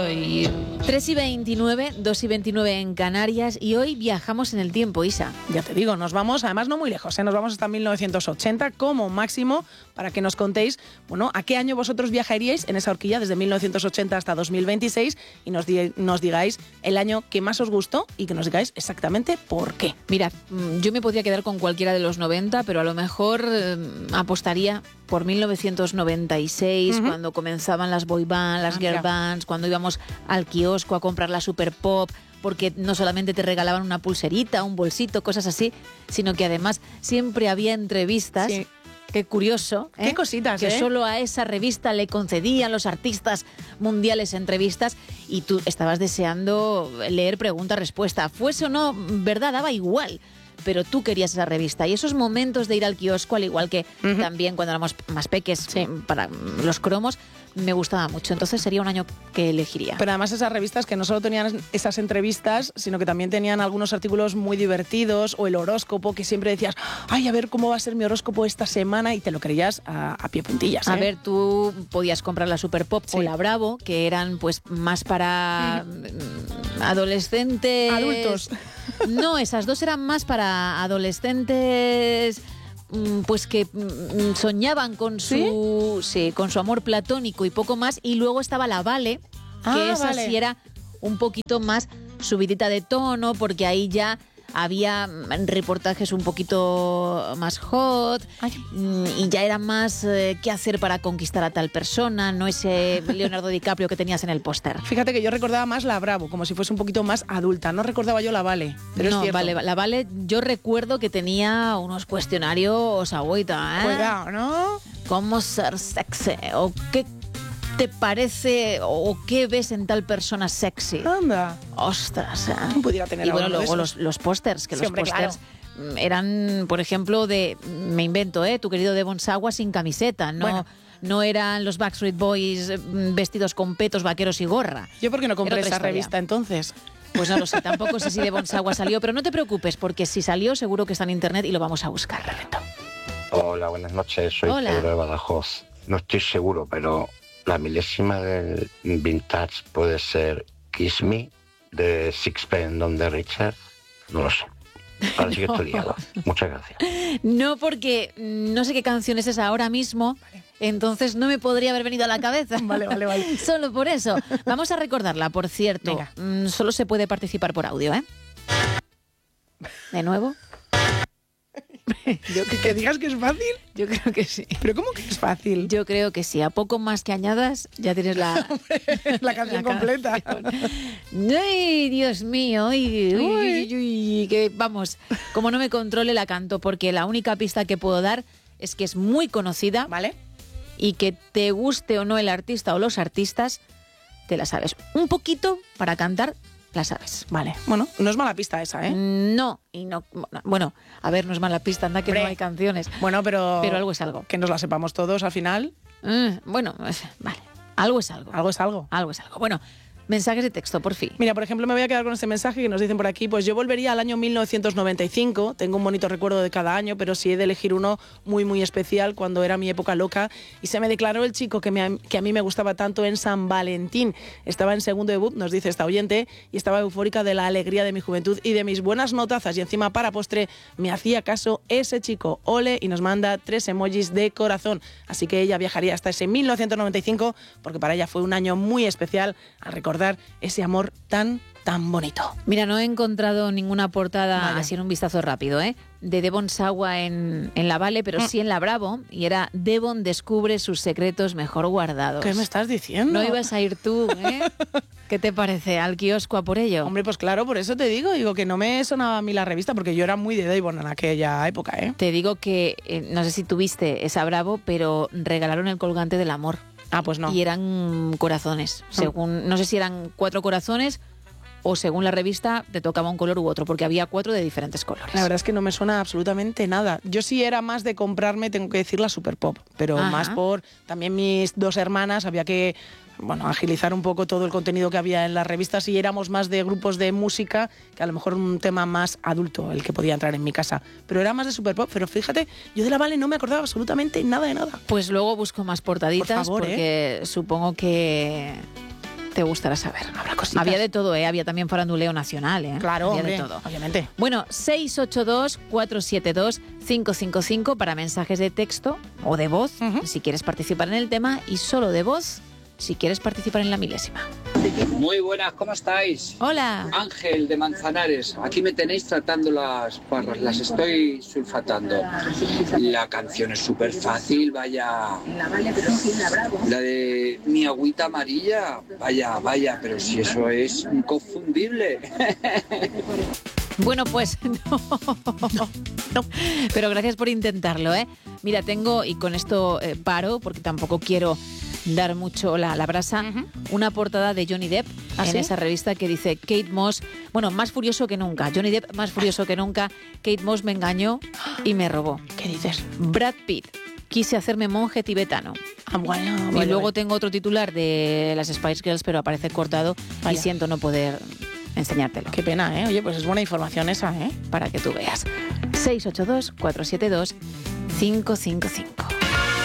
Ay. 3:29, 2:29 en Canarias y hoy viajamos en el tiempo, Isa. Ya te digo, nos vamos, además no muy lejos, nos vamos hasta 1980 como máximo para que nos contéis, bueno, a qué año vosotros viajaríais en esa horquilla desde 1980 hasta 2026 y nos digáis el año que más os gustó y que nos digáis exactamente por qué. Mira, yo me podría quedar con cualquiera de los 90, pero a lo mejor apostaría por 1996, cuando comenzaban las boy bands, las girl bands, cuando íbamos al kiosco a comprar la Super Pop, porque no solamente te regalaban una pulserita, un bolsito, cosas así, sino que además siempre había entrevistas. Sí. Qué curioso, Qué cositas, que solo a esa revista le concedían los artistas mundiales entrevistas y tú estabas deseando leer pregunta-respuesta. Fuese o no verdad, daba igual. Pero tú querías esa revista. Y esos momentos de ir al kiosco, al igual que también cuando éramos más peques, para los cromos, me gustaba mucho. Entonces sería un año que elegiría. Pero además esas revistas que no solo tenían esas entrevistas, sino que también tenían algunos artículos muy divertidos, o el horóscopo, que siempre decías, ay, a ver cómo va a ser mi horóscopo esta semana, y te lo creías a pie puntillas. A ver, tú podías comprar la Super Pop o la Bravo, que eran pues más para adolescentes. Adultos. No, esas dos eran más para adolescentes pues que soñaban con su con su amor platónico y poco más, y luego estaba la Vale, que esa sí era un poquito más subidita de tono, porque ahí ya había reportajes un poquito más hot. Y ya era más qué hacer para conquistar a tal persona, no ese Leonardo DiCaprio que tenías en el póster. Fíjate que yo recordaba más la Bravo, como si fuese un poquito más adulta. No recordaba yo la Vale, pero no, es cierto. La Vale, yo recuerdo que tenía unos cuestionarios agüita, ¿eh? Cuidado, ¿no? ¿Cómo ser sexy? ¿O qué te parece o qué ves en tal persona sexy? Anda. Ostras, ¿Quién pudiera tener? Y bueno, luego los pósters, que los pósters eran, por ejemplo, me invento, tu querido Devon Sawa sin camiseta, no eran los Backstreet Boys vestidos con petos, vaqueros y gorra. ¿Yo por qué no compré esa historia. revista entonces? Pues no lo sé, tampoco sé si Devon Sawa salió, pero no te preocupes, porque si salió seguro que está en internet y lo vamos a buscar. Perfecto. Hola, buenas noches, soy Pedro de Badajoz. No estoy seguro, pero la milésima del vintage puede ser Kiss Me, de Sixpence None the Richer. No lo sé. Ahora sí que estoy liado. Muchas gracias. No, porque no sé qué canción es esa ahora mismo, entonces no me podría haber venido a la cabeza. Vale. Solo por eso. Vamos a recordarla, por cierto. Solo se puede participar por audio, ¿eh? ¿De nuevo? ¿Que digas que es fácil? Yo creo que sí. ¿Pero cómo que es fácil? Yo creo que sí. A poco más que añadas, ya tienes la canción completa. ¡Ay, Dios mío! Uy, que vamos, como no me controle la canto, porque la única pista que puedo dar es que es muy conocida, ¿vale? Y que te guste o no el artista o los artistas, te la sabes. Un poquito para cantar, la sabes. Vale. Bueno, no es mala pista esa, ¿eh? No, y no. Bueno, a ver, no es mala pista, anda que no hay canciones. Bueno, pero algo es algo. Que nos la sepamos todos al final. Bueno, vale. Algo es algo. Algo es algo. Algo es algo. Bueno, mensajes de texto, por fin. Mira, por ejemplo, me voy a quedar con este mensaje que nos dicen por aquí. Pues yo volvería al año 1995. Tengo un bonito recuerdo de cada año, pero sí he de elegir uno muy, muy especial cuando era mi época loca. Y se me declaró el chico que a mí me gustaba tanto en San Valentín. Estaba en segundo debut, nos dice esta oyente, y estaba eufórica de la alegría de mi juventud y de mis buenas notazas. Y encima, para postre, me hacía caso ese chico. Ole, y nos manda 3 emojis de corazón. Así que ella viajaría hasta ese 1995, porque para ella fue un año muy especial al recordar ese amor tan bonito. Mira, no he encontrado ninguna portada así en un vistazo rápido, de Devon Sawa en la Vale, pero sí en la Bravo, y era Devon descubre sus secretos mejor guardados. ¿Qué me estás diciendo? No ibas a ir tú, ¿eh? ¿Qué te parece? ¿Al kiosco a por ello? Hombre, pues claro, por eso te digo que no me sonaba a mí la revista, porque yo era muy de Devon en aquella época, ¿eh? Te digo que, no sé si tuviste esa Bravo, pero regalaron el colgante del amor. Ah, pues no. Y eran corazones. Según, no sé si eran 4 corazones o según la revista te tocaba un color u otro, porque había 4 de diferentes colores. La verdad es que no me suena absolutamente nada. Yo sí era más de comprarme, tengo que decir, la Super Pop, pero más por también mis 2 hermanas, había que agilizar un poco todo el contenido que había en las revistas, y éramos más de grupos de música, que a lo mejor un tema más adulto el que podía entrar en mi casa. Pero era más de Super Pop, pero fíjate, yo de la Vale no me acordaba absolutamente nada de nada. Pues luego busco más portaditas, por favor, porque supongo que te gustará saber. Habrá cositas. Había de todo, había también faranduleo nacional. Claro, había hombre, de todo. obviamente. Bueno, 682-472-555 para mensajes de texto o de voz, si quieres participar en el tema, y solo de voz si quieres participar en la milésima. Muy buenas, ¿cómo estáis? Hola. Ángel de Manzanares. Aquí me tenéis tratando las parras, las estoy sulfatando. La canción es súper fácil, vaya. La de Mi agüita amarilla, vaya, pero si eso es inconfundible. Bueno, pues no. Pero gracias por intentarlo, ¿eh? Mira, tengo, y con esto paro, porque tampoco quiero dar mucho la brasa, una portada de Johnny Depp en esa revista que dice Kate Moss, bueno, más furioso que nunca. Johnny Depp más furioso que nunca. Kate Moss me engañó y me robó. ¿Qué dices? Brad Pitt, quise hacerme monje tibetano. Bueno, y luego tengo otro titular de las Spice Girls, pero aparece cortado. Y siento no poder enseñártelo. Qué pena, ¿eh? Oye, pues es buena información esa, ¿eh? Para que tú veas. 682-472-555.